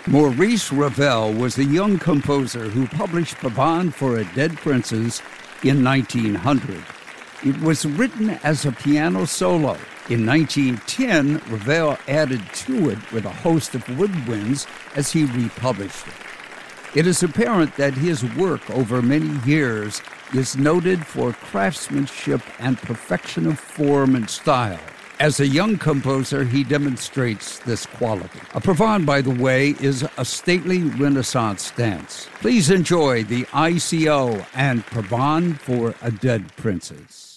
Maurice Ravel was a young composer who published Pavane for a Dead Princess in 1900. It was written as a piano solo. In 1910, Ravel added to it with a host of woodwinds as he republished it. It is apparent that his work over many years is noted for craftsmanship and perfection of form and style. As a young composer, he demonstrates this quality. A Pavane, by the way, is a stately Renaissance dance. Please enjoy the ICO and Pavane for a Dead Princess.